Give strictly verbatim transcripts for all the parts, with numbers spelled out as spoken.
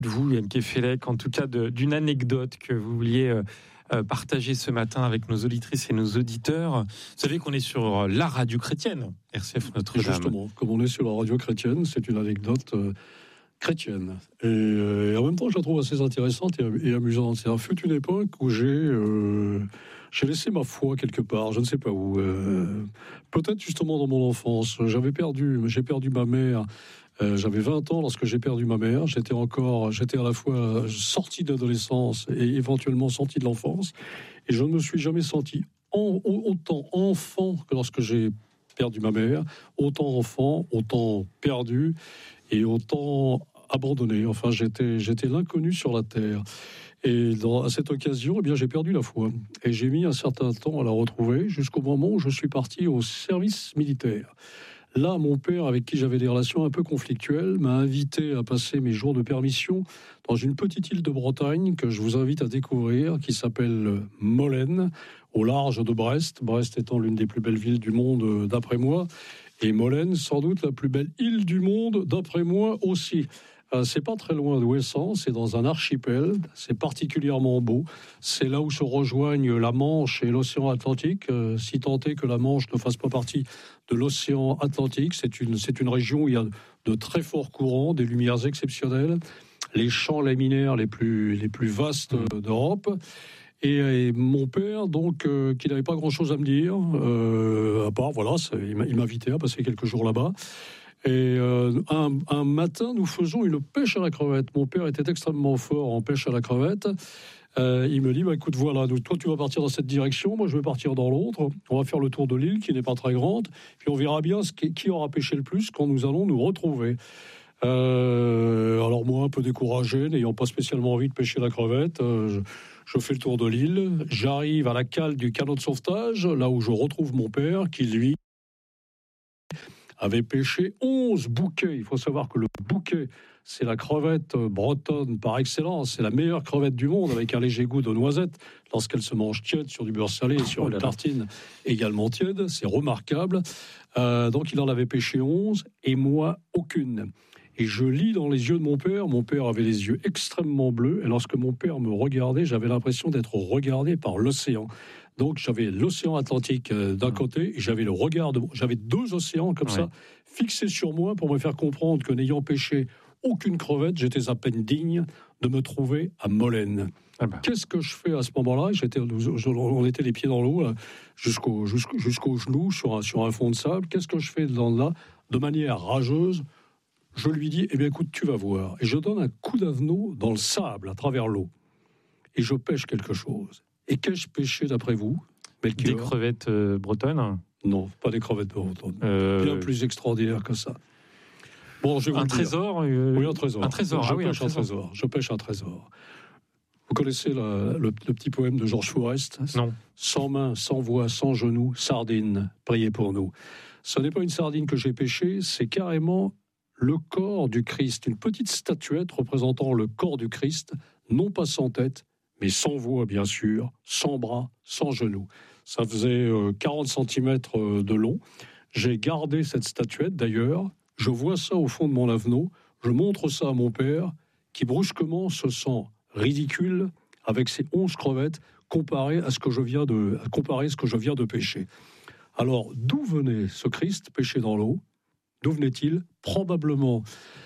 de vous, Yann Kefelec, en tout cas de, d'une anecdote que vous vouliez euh, euh, partager ce matin avec nos auditrices et nos auditeurs. Vous savez qu'on est sur la radio chrétienne, R C F Notre-Dame. Justement, comme on est sur la radio chrétienne, c'est une anecdote euh, chrétienne. Et, euh, et en même temps, je la trouve assez intéressante et, et amusante. C'est un fut une époque où j'ai, euh, j'ai laissé ma foi quelque part, je ne sais pas où. Euh, peut-être justement dans mon enfance. J'avais perdu, j'ai perdu ma mère. Euh, j'avais vingt ans lorsque j'ai perdu ma mère. J'étais encore, j'étais à la fois sorti de l'adolescence et éventuellement sorti de l'enfance. Et je ne me suis jamais senti en, autant enfant que lorsque j'ai perdu ma mère, autant enfant, autant perdu et autant abandonné. Enfin, j'étais, j'étais l'inconnu sur la terre. Et dans, à cette occasion, eh bien, j'ai perdu la foi. Et j'ai mis un certain temps à la retrouver jusqu'au moment où je suis parti au service militaire. Là, mon père, avec qui j'avais des relations un peu conflictuelles, m'a invité à passer mes jours de permission dans une petite île de Bretagne que je vous invite à découvrir, qui s'appelle Molène, au large de Brest. Brest étant l'une des plus belles villes du monde, d'après moi. Et Molène, sans doute la plus belle île du monde, d'après moi aussi. Euh, c'est pas très loin d'Ouessant, c'est dans un archipel, c'est particulièrement beau. C'est là où se rejoignent la Manche et l'océan Atlantique, euh, si tant est que la Manche ne fasse pas partie de l'océan Atlantique. C'est une, c'est une région où il y a de très forts courants, des lumières exceptionnelles, les champs laminaires les plus, les plus vastes d'Europe. Et, et mon père, donc, euh, qui n'avait pas grand-chose à me dire, euh, à part, voilà, ça, il m'invitait à passer quelques jours là-bas. Et euh, un, un matin, nous faisons une pêche à la crevette. Mon père était extrêmement fort en pêche à la crevette. Euh, il me dit, bah, écoute, voilà, donc, toi tu vas partir dans cette direction, moi je vais partir dans l'autre. On va faire le tour de l'île qui n'est pas très grande, puis on verra bien ce qui, qui aura pêché le plus quand nous allons nous retrouver. Euh, alors moi, un peu découragé, n'ayant pas spécialement envie de pêcher la crevette, euh, je, je fais le tour de l'île. J'arrive à la cale du canot de sauvetage, là où je retrouve mon père, qui lui avait pêché onze bouquets. Il faut savoir que le bouquet, c'est la crevette bretonne par excellence. C'est la meilleure crevette du monde, avec un léger goût de noisette, lorsqu'elle se mange tiède sur du beurre salé et sur une tartine également tiède. C'est remarquable. Euh, donc il en avait pêché onze, et moi, aucune. Et je lis dans les yeux de mon père. Mon père avait les yeux extrêmement bleus. Et lorsque mon père me regardait, j'avais l'impression d'être regardé par l'océan. Donc j'avais l'océan Atlantique d'un côté et j'avais le regard de... J'avais deux océans comme ouais. ça, fixés sur moi pour me faire comprendre que n'ayant pêché aucune crevette, j'étais à peine digne de me trouver à Molène. Ah ben. Qu'est-ce que je fais à ce moment-là ? J'étais, on était les pieds dans l'eau, jusqu'au, jusqu'au, jusqu'aux genoux, sur un, sur un fond de sable. Qu'est-ce que je fais là ? De manière rageuse, je lui dis, eh bien écoute, tu vas voir. Et je donne un coup d'avenot dans le sable, à travers l'eau. Et je pêche quelque chose. Et qu'ai-je pêché d'après vous, Melchior ? Des crevettes euh, bretonnes ? Non, pas des crevettes bretonnes. Euh... Bien plus extraordinaire que ça. Bon, je vais un vous trésor euh... Oui, un trésor. Un trésor, je ah oui, pêche un un trésor. trésor. Je pêche un trésor. Vous connaissez la, le, le petit poème de Georges Forest ? Non. Sans main, sans voix, sans genoux, sardine, priez pour nous. Ce n'est pas une sardine que j'ai pêchée, c'est carrément le corps du Christ. Une petite statuette représentant le corps du Christ, non pas sans tête, mais sans voix, bien sûr, sans bras, sans genoux. Ça faisait euh, quarante centimètres de long. J'ai gardé cette statuette, d'ailleurs. Je vois ça au fond de mon avenot. Je montre ça à mon père, qui brusquement se sent ridicule avec ses onze crevettes comparé à ce que je viens de, comparé à ce que je viens de pêcher. Alors, d'où venait ce Christ pêché dans l'eau ? D'où venait-il ? Probablement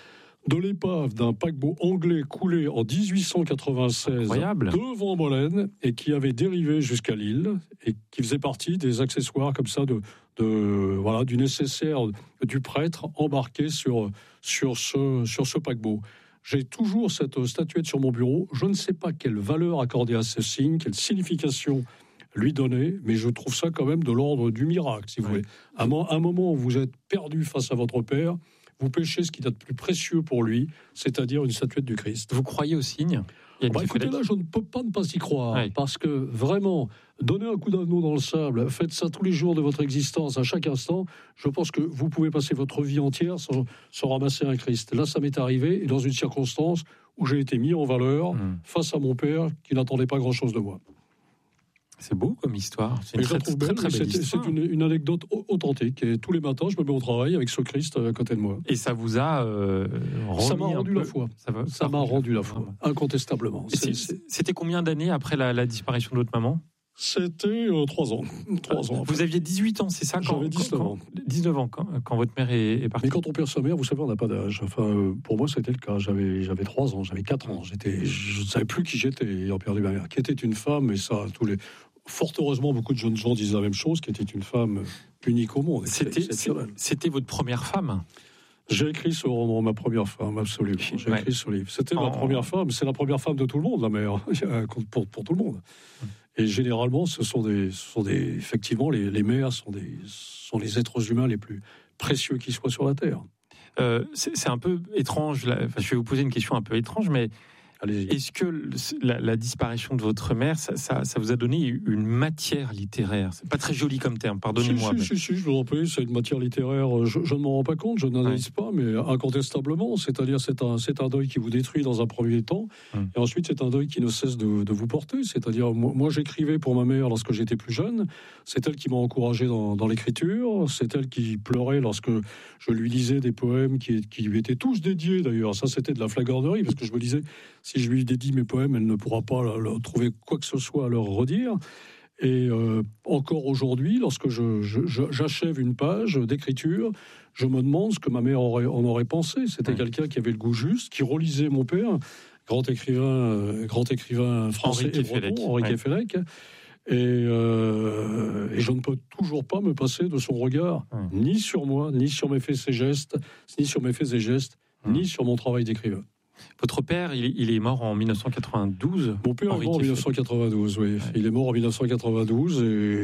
de l'épave d'un paquebot anglais coulé en dix-huit cent quatre-vingt-seize Incroyable. Devant Molène et qui avait dérivé jusqu'à Lille et qui faisait partie des accessoires comme ça de, de voilà du nécessaire du prêtre embarqué sur sur ce sur ce paquebot. J'ai toujours cette statuette sur mon bureau. Je ne sais pas quelle valeur accorder à ce signe, quelle signification lui donner, mais je trouve ça quand même de l'ordre du miracle, si vous oui. voulez. À un moment où vous êtes perdu face à votre père, vous pêchez ce qui est de plus précieux pour lui, c'est-à-dire une statuette du Christ. Vous croyez au signe ? Bah, écoutez, là, je ne peux pas ne pas y croire, oui. parce que vraiment, donnez un coup d'avenot dans le sable, faites ça tous les jours de votre existence, à chaque instant, je pense que vous pouvez passer votre vie entière sans, sans ramasser un Christ. Là, ça m'est arrivé, et dans une circonstance où j'ai été mis en valeur mmh. face à mon père, qui n'attendait pas grand-chose de moi. C'est beau comme histoire. C'est une Et très, je la trouve très, belle, très belle c'est, histoire. c'est une, une anecdote authentique. Et tous les matins, je me mets au travail avec ce Christ à côté de moi. Et ça vous a euh, rendu Ça m'a rendu un peu... la foi. Ça, va... ça m'a rendu la foi, incontestablement. C'est, c'est... C'était combien d'années après la, la disparition de votre maman ? C'était euh, trois ans. Trois ans. Vous aviez dix-huit ans, c'est ça quand, J'avais dix-neuf quand, ans. dix-neuf ans, quand, quand votre mère est, est partie. Mais quand on perd sa mère, vous savez, on n'a pas d'âge. Enfin, euh, pour moi, c'était le cas. J'avais, j'avais trois ans, j'avais quatre ans. J'étais, je ne savais plus qui j'étais ayant perdu ma mère. Qui était une femme, et ça, tous les... Fort heureusement, beaucoup de jeunes gens disent la même chose, qui était une femme unique au monde. C'était, c'était votre première femme ? J'ai écrit ce roman, ma première femme, absolument. J'ai ouais. écrit ce livre. C'était ma oh. première femme. C'est la première femme de tout le monde, la mère, pour, pour tout le monde. Hum. Et généralement, ce sont des, ce sont des effectivement, les, les mères sont des, sont les êtres humains les plus précieux qui soient sur la terre. Euh, c'est, c'est un peu étrange. Là. Enfin, je vais vous poser une question un peu étrange, mais allez-y. Est-ce que la, la disparition de votre mère, ça, ça, ça vous a donné une matière littéraire ? C'est pas très joli comme terme, pardonnez-moi. Si, mais... si, si, si, je vous en prie, c'est une matière littéraire. Je, je ne m'en rends pas compte, je n'analyse ouais. pas, mais incontestablement, c'est-à-dire c'est un, c'est un deuil qui vous détruit dans un premier temps, hum. et ensuite c'est un deuil qui ne cesse de, de vous porter. C'est-à-dire, moi, moi, j'écrivais pour ma mère lorsque j'étais plus jeune. C'est elle qui m'a encouragé dans, dans l'écriture. C'est elle qui pleurait lorsque je lui lisais des poèmes qui, qui lui étaient tous dédiés. D'ailleurs, ça c'était de la flagornerie, parce que je me disais, si je lui dédie mes poèmes, elle ne pourra pas leur trouver quoi que ce soit à leur redire. Et euh, encore aujourd'hui, lorsque je, je, je, j'achève une page d'écriture, je me demande ce que ma mère aurait, en aurait pensé. C'était mmh. quelqu'un qui avait le goût juste, qui relisait mon père, grand écrivain, euh, grand écrivain français et breton, Henri Queffélec. Ouais. Et, euh, et je ne peux toujours pas me passer de son regard, mmh. ni sur moi, ni sur mes faits et gestes, ni sur mes faits et gestes, mmh. ni sur mon travail d'écrivain. Votre père, il, il est mort en dix-neuf cent quatre-vingt-douze. Mon père Henri est mort en dix-neuf cent quatre-vingt-douze, oui. Ouais. Il est mort en dix-neuf cent quatre-vingt-douze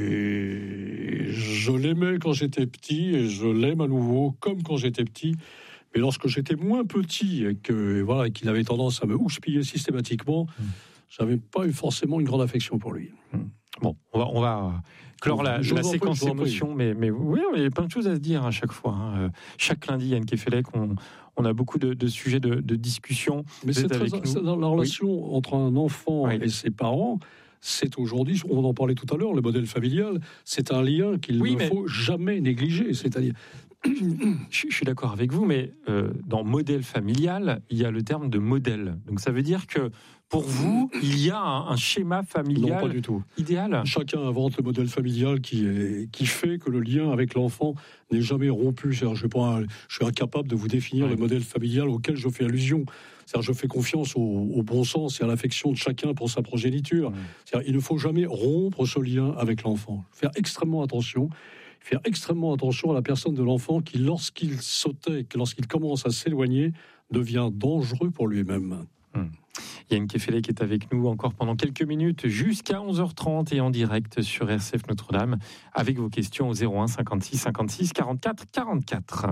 et je l'aimais quand j'étais petit et je l'aime à nouveau comme quand j'étais petit. Mais lorsque j'étais moins petit et que voilà, qu'il avait tendance à me houspiller systématiquement, mmh. j'avais pas eu forcément une grande affection pour lui. Mmh. Bon, on va, on va clore la, la séquence émotion, mais, mais oui, il y a plein de choses à se dire à chaque fois. Hein. Chaque lundi, Yann Queffélec, on, on a beaucoup de, de sujets de, de discussion. Mais c'est très, c'est dans la relation oui. entre un enfant oui. et ses parents. C'est aujourd'hui, on en parlait tout à l'heure, le modèle familial, c'est un lien qu'il oui, ne mais... faut jamais négliger. C'est-à-dire, je, je suis d'accord avec vous, mais euh, dans modèle familial, il y a le terme de modèle. Donc ça veut dire que pour vous, il y a un, un schéma familial non, pas du tout. idéal. Chacun invente le modèle familial qui, est, qui fait que le lien avec l'enfant n'est jamais rompu. C'est-à-dire, je, pas, je suis incapable de vous définir oui. le modèle familial auquel je fais allusion. C'est-à-dire, je fais confiance au, au bon sens et à l'affection de chacun pour sa progéniture. Oui. C'est-à-dire, il ne faut jamais rompre ce lien avec l'enfant. Faire extrêmement attention. Faire extrêmement attention à la personne de l'enfant qui, lorsqu'il sautait, lorsqu'il commence à s'éloigner, devient dangereux pour lui-même. Hum. Yann Queffélec est avec nous encore pendant quelques minutes jusqu'à onze heures trente et en direct sur R C F Notre-Dame avec vos questions au zéro un cinquante-six cinquante-six quarante-quatre quarante-quatre.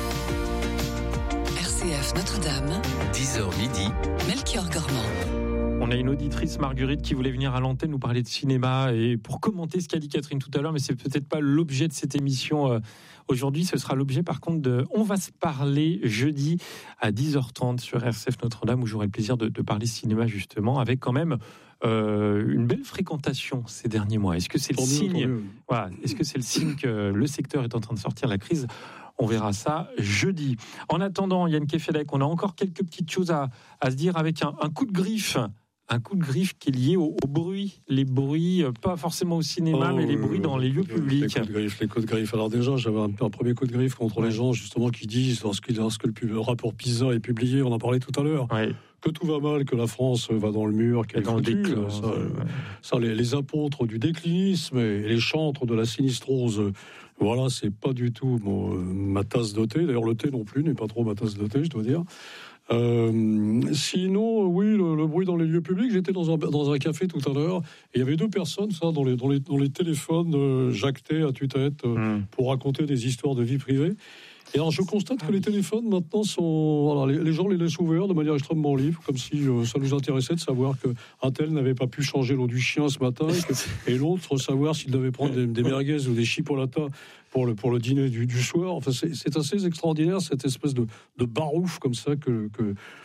R C F Notre-Dame, dix heures midi, Melchior Gormand. On a une auditrice, Marguerite, qui voulait venir à l'antenne nous parler de cinéma et pour commenter ce qu'a dit Catherine tout à l'heure, mais c'est peut-être pas l'objet de cette émission euh, aujourd'hui. Ce sera l'objet, par contre, de On va se parler jeudi à dix heures trente sur R C F Notre-Dame, où j'aurai le plaisir de, de parler cinéma, justement, avec quand même euh, une belle fréquentation ces derniers mois. Est-ce que c'est le tant signe mieux, voilà, est-ce que c'est le signe que le secteur est en train de sortir de la crise ? On verra ça jeudi. En attendant, Yann Queffélec, on a encore quelques petites choses à, à se dire avec un, un coup de griffe. Un coup de griffe qui est lié au, au bruit, les bruits, pas forcément au cinéma, oh, mais les bruits dans les lieux publics. Les coups de griffe, les coups de griffe. Alors déjà, j'avais un, un premier coup de griffe contre ouais. les gens justement qui disent, lorsque, lorsque le, le rapport PISA est publié, on en parlait tout à l'heure, ouais. que tout va mal, que la France va dans le mur, qu'elle est dans foutue, le déclin. Ça, ouais. ça les, les apôtres du déclinisme et les chantres de la sinistrose, voilà, c'est pas du tout bon, ma tasse de thé. D'ailleurs, le thé non plus n'est pas trop ma tasse de thé, je dois dire. Euh, sinon, oui, le, le bruit dans les lieux publics. J'étais dans un, dans un café tout à l'heure et il y avait deux personnes, ça, dans les, dans les, dans les téléphones, euh, jactaient à tue-tête euh, mmh. pour raconter des histoires de vie privée. Et alors, je constate que les téléphones maintenant sont, voilà, les, les gens les laissent ouverts de manière extrêmement libre, comme si euh, ça nous intéressait de savoir qu'un tel n'avait pas pu changer l'eau du chien ce matin et, que, et l'autre savoir s'il devait prendre des, des merguez ou des chipolatas pour le, pour le dîner du, du soir. Enfin, c'est, c'est assez extraordinaire, cette espèce de, de barouf comme ça que, que,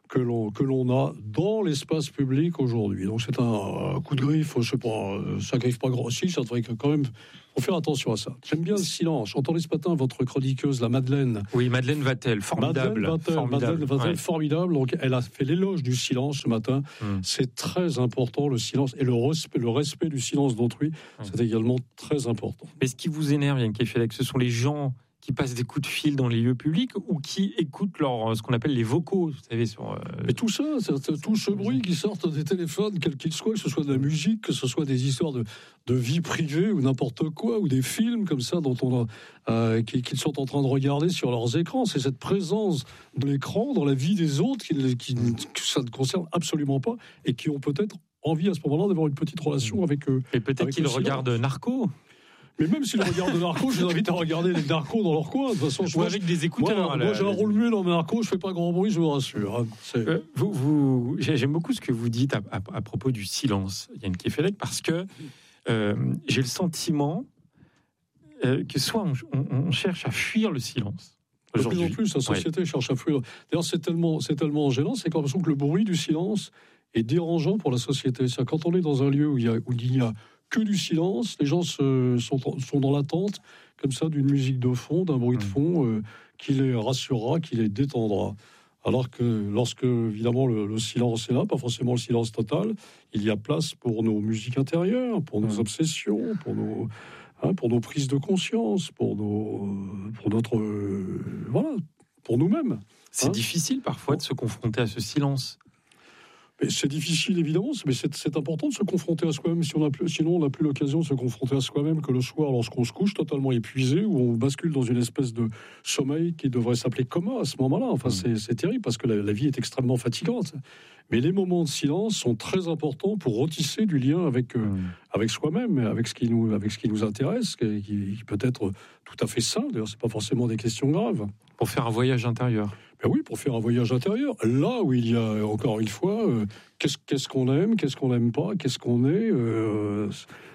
que l'on, que l'on a dans l'espace public aujourd'hui. Donc c'est un, un coup de griffe, je sais pas, ça griffe pas grand, si, ça devrait quand même, faut faire attention à ça. J'aime bien le silence. J'entendais ce matin votre chroniqueuse, la Madeleine. Oui, Madeleine Vatel, formidable. Madeleine Vatel, formidable. Madeleine Vatel, Ouais. formidable. Donc elle a fait l'éloge du silence ce matin. Hum. C'est très important, le silence, et le respect, le respect du silence d'autrui, Hum. c'est également très important. Mais ce qui vous énerve, Yann Kefelec, ce sont les gens qui passent des coups de fil dans les lieux publics ou qui écoutent leur, ce qu'on appelle les vocaux, vous savez, sur... Euh... Mais tout ça, c'est, c'est, tout ce bruit qui sort des téléphones, quel qu'il soit, que ce soit de la musique, que ce soit des histoires de, de vie privée ou n'importe quoi, ou des films comme ça dont on a, euh, qu'ils, qu'ils sont en train de regarder sur leurs écrans, c'est cette présence de l'écran dans la vie des autres qui, qui, que ça ne concerne absolument pas et qui ont peut-être envie à ce moment-là d'avoir une petite relation avec eux. Et peut-être avec qu'ils le regardent Narco. Mais même s'ils regardent Narco, je les invite à regarder les Narcos dans leur coin. De toute façon, je Ou avec des écouteurs. Moi, là, moi j'ai un là, rôle muet dans mes Narcos, je fais pas grand bruit, je vous rassure. Hein. C'est... Euh, vous, vous, j'aime beaucoup ce que vous dites à, à, à propos du silence, Yann Kefelec, parce que euh, j'ai le sentiment euh, que soit on, on, on cherche à fuir le silence. De plus en plus, la société ouais. cherche à fuir. D'ailleurs, c'est tellement, c'est tellement gênant, c'est comme l'impression que le bruit du silence est dérangeant pour la société. C'est-à-dire, quand on est dans un lieu où il y a, où il y a que du silence, les gens se, sont, sont dans l'attente, comme ça, d'une musique de fond, d'un bruit de fond, euh, qui les rassurera, qui les détendra. Alors que lorsque, évidemment, le, le silence est là, pas forcément le silence total, il y a place pour nos musiques intérieures, pour nos obsessions, pour nos, hein, pour nos prises de conscience, pour, nos, pour notre... Euh, voilà, pour nous-mêmes. C'est hein difficile parfois de se confronter à ce silence. Mais c'est difficile, évidemment, mais c'est, c'est important de se confronter à soi-même. Si on a plus, sinon, on n'a plus l'occasion de se confronter à soi-même que le soir, lorsqu'on se couche totalement épuisé, où on bascule dans une espèce de sommeil qui devrait s'appeler coma à ce moment-là. Enfin, mmh. c'est, c'est terrible, parce que la, la vie est extrêmement fatigante. Mais les moments de silence sont très importants pour retisser du lien avec, euh, mmh. avec soi-même, avec ce qui nous, avec ce qui nous intéresse, qui, qui peut être tout à fait sain. D'ailleurs, c'est pas forcément des questions graves. Pour faire un voyage intérieur. Ben oui, pour faire un voyage intérieur. Là où il y a, encore une fois, euh, qu'est-ce, qu'est-ce qu'on aime, qu'est-ce qu'on n'aime pas, qu'est-ce qu'on est, euh,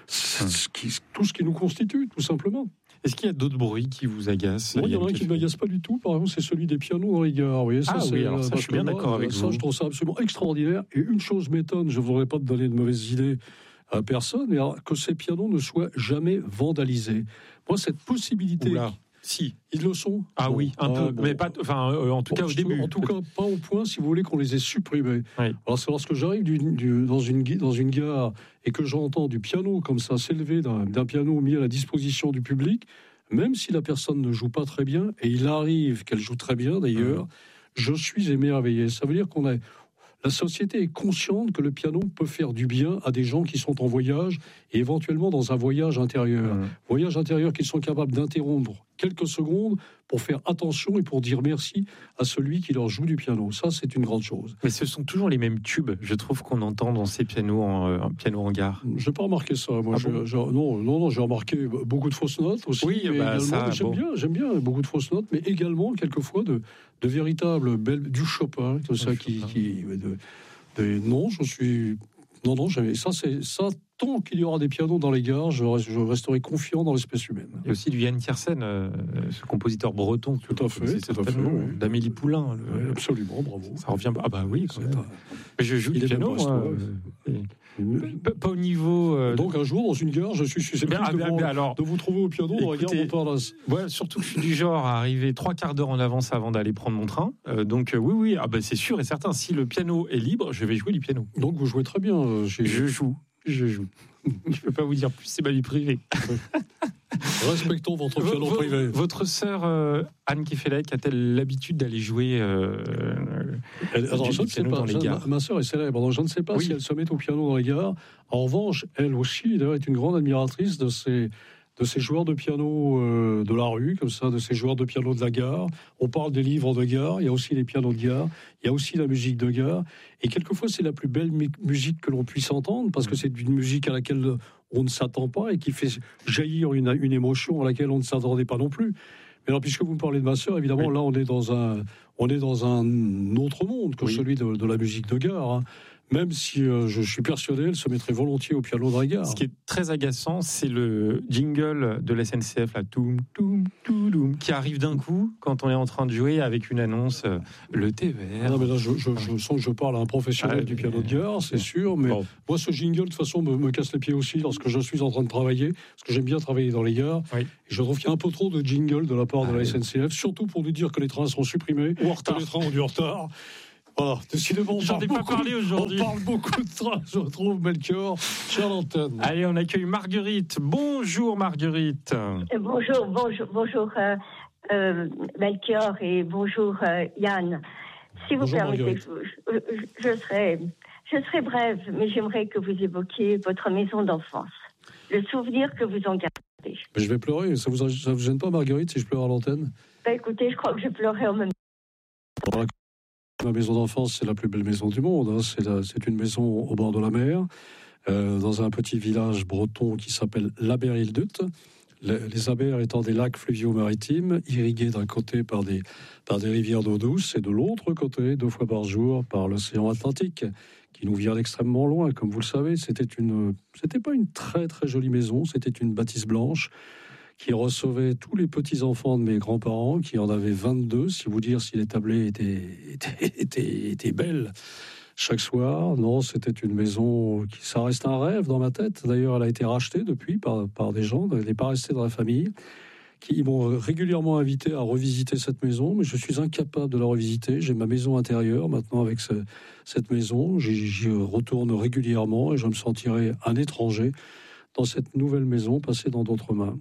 ce qui, tout ce qui nous constitue, tout simplement. Est-ce qu'il y a d'autres bruits qui vous agacent? Moi, il y en a un qui ne m'agace pas du tout, par exemple, c'est celui des pianos dans les gares. Vous voyez, ça, ah c'est, oui, alors ça, je suis bien là, d'accord avec ça, vous. Ça, je trouve ça absolument extraordinaire. Et une chose m'étonne, je ne voudrais pas te donner de mauvaises idées à personne, mais alors, que ces pianos ne soient jamais vandalisés. Moi, cette possibilité... Oula. Si. Ils le sont. Ah bon, oui, un ah, peu, bon. mais pas, enfin, euh, en tout bon, cas au début. En tout cas, pas au point, si vous voulez, qu'on les ait supprimés. Oui. Alors, c'est lorsque j'arrive du, du, dans, une, dans une gare et que j'entends du piano comme ça s'élever, d'un, d'un piano mis à la disposition du public, même si la personne ne joue pas très bien, et il arrive qu'elle joue très bien d'ailleurs, mmh. je suis émerveillé. Ça veut dire qu'on a... La société est consciente que le piano peut faire du bien à des gens qui sont en voyage et éventuellement dans un voyage intérieur. Mmh. Voyage intérieur qu'ils sont capables d'interrompre quelques secondes pour faire attention et pour dire merci à celui qui leur joue du piano. Ça, c'est une grande chose. Mais ce sont toujours les mêmes tubes, je trouve, qu'on entend dans ces pianos en, euh, piano en gare. Je n'ai pas remarqué ça. Moi, ah je, bon je, non, non, non, j'ai remarqué beaucoup de fausses notes aussi. Oui, mais bah, également, ça, j'aime, bon. bien, j'aime bien beaucoup de fausses notes, mais également, quelquefois, de, de véritables belles... Du Chopin, comme ça, qui... qui de, de, non, je suis... Non, non, jamais. Ça, c'est... Ça, tant qu'il y aura des pianos dans les gares, je, je resterai confiant dans l'espèce humaine. Et aussi du Yann Tiersen, euh, ce compositeur breton. Tout à fait, c'est tout à fait. Oui. D'Amélie Poulain. Le... Oui, absolument, bravo. Ça revient... Ah bah oui, quand même. Mais je joue Il du piano, moi. Euh, et... Pas au niveau... Euh... Donc un jour, dans une gare, je suis susceptible ah, de, vous, alors, de vous trouver au piano dans la gare Montparnasse. Ouais, surtout que je suis du genre à arriver trois quarts d'heure en avance avant d'aller prendre mon train. Euh, donc euh, oui, oui, ah bah, c'est sûr et certain, si le piano est libre, je vais jouer du piano. Donc vous jouez très bien. Euh, chez... Je joue, je joue. Je ne peux pas vous dire plus, c'est ma vie privée. Respectons votre piano v- privé. Votre sœur euh, Anne Kefelec a-t-elle l'habitude d'aller jouer euh, elle, alors, je ne sais pas. Je, ma, ma sœur est célèbre, donc je ne sais pas oui. si elle se met au piano dans les gares. En revanche, elle aussi, d'ailleurs, est une grande admiratrice de ces, de ces joueurs de piano euh, de la rue, comme ça, de ces joueurs de piano de la gare. On parle des livres de gare, il y a aussi les pianos de gare, il y a aussi la musique de gare. Et quelquefois, c'est la plus belle mu- musique que l'on puisse entendre, parce que c'est une musique à laquelle on ne s'attend pas et qui fait jaillir une, une émotion à laquelle on ne s'attendait pas non plus. Mais alors, puisque vous me parlez de ma sœur, évidemment, oui. là, on est dans un, on est dans un autre monde que oui. celui de, de la musique de gare. Hein. même si euh, je suis persuadé, elle se mettrait volontiers au piano de Régard. Ce qui est très agaçant, c'est le jingle de la S N C F, là, toum, toum, touloum, qui arrive d'un coup quand on est en train de jouer avec une annonce, euh, le thé vert. Non, mais là, je, je, je sens que je parle à un professionnel Ah, du piano de gare, c'est sûr, mais bon. moi, ce jingle, de toute façon, me, me casse les pieds aussi lorsque je suis en train de travailler, parce que j'aime bien travailler dans les gares. Oui. Et je trouve qu'il y a un peu trop de jingle de la part de Ah, la oui. S N C F, surtout pour nous dire que les trains sont supprimés, Ou en retard. que les trains ont du retard. Voilà, décidément, on J'en parle ai pas beaucoup- parlé aujourd'hui. On parle beaucoup de trains, je trouve, Melchior, sur l'antenne. Allez, on accueille Marguerite. Bonjour Marguerite. Bonjour, bonjour, bonjour euh, euh, Melchior et bonjour euh, Yann. Si vous Bonjour, permettez, Marguerite. je, je, je serai, je serai brève, mais j'aimerais que vous évoquiez votre maison d'enfance, le souvenir que vous en gardez. Mais je vais pleurer, ça vous, ça vous gêne pas, Marguerite, si je pleure à l'antenne? Ben, écoutez, je crois que je pleurais en même temps. Ma maison d'enfance, c'est la plus belle maison du monde. Hein. C'est, la- c'est une maison au bord de la mer, euh, dans un petit village breton qui s'appelle l'Aberilduth. Les, les Abers étant des lacs fluviaux maritimes, irrigués d'un côté par des, par des rivières d'eau douce et de l'autre côté, deux fois par jour, par l'océan Atlantique, qui nous vient d'extrêmement loin. Comme vous le savez, c'était une, c'était pas une très très jolie maison, c'était une bâtisse blanche qui recevait tous les petits-enfants de mes grands-parents, qui en avaient vingt-deux, si vous dire si les tablés étaient, étaient, étaient, étaient belles chaque soir. Non, c'était une maison qui, ça reste un rêve dans ma tête. D'ailleurs, elle a été rachetée depuis par, par des gens, elle n'est pas restée dans la famille, qui m'ont régulièrement invité à revisiter cette maison, mais je suis incapable de la revisiter. J'ai ma maison intérieure maintenant avec ce, cette maison, j'y, j'y retourne régulièrement et je me sentirai un étranger dans cette nouvelle maison passée dans d'autres mains.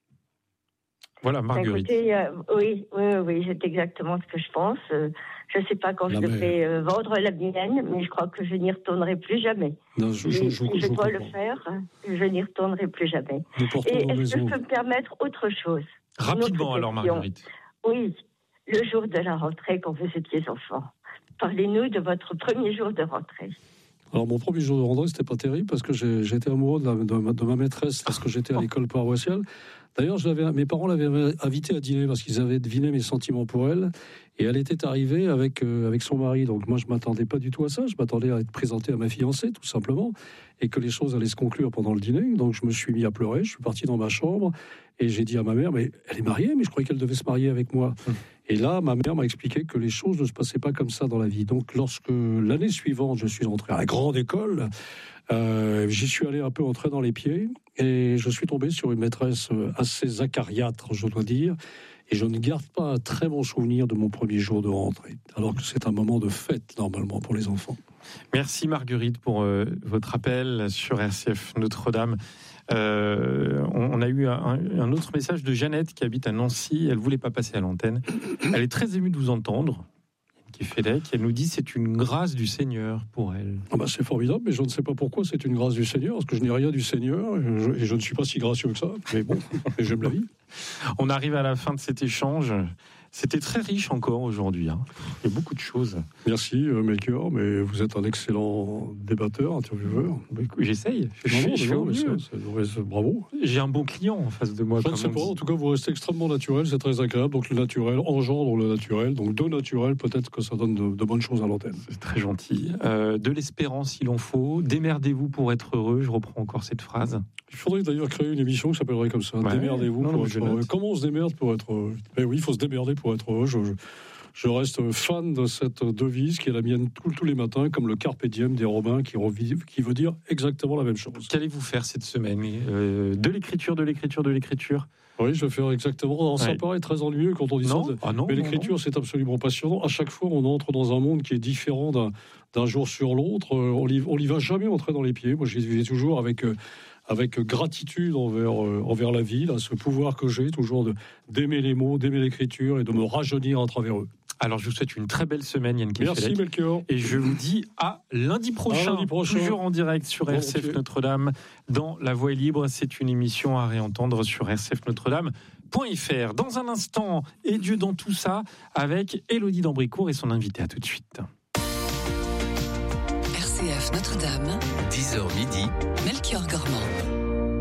Voilà Marguerite. Écoutez, euh, oui, oui, oui, c'est exactement ce que je pense. Euh, je ne sais pas quand La je mer. vais euh, vendre la mienne, mais je crois que je n'y retournerai plus jamais. Non, je, Et je, je, si je je dois le comprends. faire, je n'y retournerai plus jamais. Nous portons Et nos est-ce que maisons. je peux me permettre autre chose? Rapidement Une autre alors question. Marguerite. Oui, le jour de la rentrée quand vous étiez enfant. Parlez-nous de votre premier jour de rentrée. Alors, mon premier jour de rentrée, c'était pas terrible parce que j'ai, j'étais amoureux de, la, de, ma, de ma maîtresse lorsque j'étais à l'école paroissiale. D'ailleurs, je l'avais, mes parents l'avaient invitée à dîner parce qu'ils avaient deviné mes sentiments pour elle. Et elle était arrivée avec, euh, avec son mari. Donc, moi, je m'attendais pas du tout à ça. Je m'attendais à être présenté à ma fiancée, tout simplement. Et que les choses allaient se conclure pendant le dîner. Donc, je me suis mis à pleurer. Je suis parti dans ma chambre. Et j'ai dit à ma mère, mais elle est mariée, mais je croyais qu'elle devait se marier avec moi. Mmh. Et là, ma mère m'a expliqué que les choses ne se passaient pas comme ça dans la vie. Donc, lorsque l'année suivante, je suis entré à la grande école, euh, j'y suis allé un peu entrer dans les pieds. Et je suis tombé sur une maîtresse assez acariâtre, je dois dire. Et je ne garde pas un très bon souvenir de mon premier jour de rentrée, alors que c'est un moment de fête, normalement, pour les enfants. Merci Marguerite pour euh, votre appel sur R C F Notre-Dame. Euh, on, on a eu un, un autre message de Jeannette qui habite à Nancy. Elle ne voulait pas passer à l'antenne. Elle est très émue de vous entendre. Qui fait Félec, elle nous dit c'est une grâce du Seigneur pour elle. Ah bah c'est formidable, mais je ne sais pas pourquoi c'est une grâce du Seigneur, parce que je n'ai rien du Seigneur, et je, et je ne suis pas si gracieux que ça, mais bon, j'aime la vie. On arrive à la fin de cet échange. C'était très riche encore aujourd'hui. Hein. Il y a beaucoup de choses. Merci, euh, Melchior, mais vous êtes un excellent débatteur, intervieweur. Bah, écoute, j'essaye. Je, Non, je, non, je mais fais non, au mais mieux. c'est- c'est- c'est- bravo. J'ai un bon client en face de moi. Je ne comme sais on pas, dit. en tout cas, vous restez extrêmement naturel, c'est très agréable. Donc le naturel engendre le naturel, donc de naturel, peut-être que ça donne de, de bonnes choses à l'antenne. C'est très gentil. Euh, de l'espérance, il en faut. Démerdez-vous pour être heureux. Je reprends encore cette phrase. Il faudrait d'ailleurs créer une émission qui s'appellerait comme ça. Ouais. Démerdez-vous Non, pour non, être je heureux. note. Comment on se démerde pour être heureux? Eh oui, il faut se démerder pour être heureux. Je, je, je reste fan de cette devise qui est la mienne tous, tous les matins, comme le Carpe Diem des Romains, qui, revive, qui veut dire exactement la même chose. Qu'allez-vous faire cette semaine euh, De l'écriture, de l'écriture, de l'écriture. Oui, je vais faire exactement. Alors, ça Ouais. paraît très ennuyeux quand on dit Non, ça. ah non, Mais non, l'écriture, c'est absolument passionnant. À chaque fois, on entre dans un monde qui est différent d'un, d'un jour sur l'autre. Euh, On n'y on n'y va jamais entrer dans les pieds. Moi, j'y vais toujours avec, euh, avec gratitude envers, euh, envers la vie, là, ce pouvoir que j'ai, toujours de, d'aimer les mots, d'aimer l'écriture et de me rajeunir à travers eux. Alors, je vous souhaite une très belle semaine, Yann Merci, Kefelec. Melchior. Et je vous dis à lundi prochain, À lundi prochain. toujours en direct sur R C F Volontiers. Notre-Dame, dans La Voix est libre. C'est une émission à réentendre sur r c f notre dame point f r. Dans un instant, et Dieu dans tout ça, avec Élodie d'Ambricourt et son invité. À tout de suite. R C F Notre-Dame, dix heures midi. Melchior Gormand.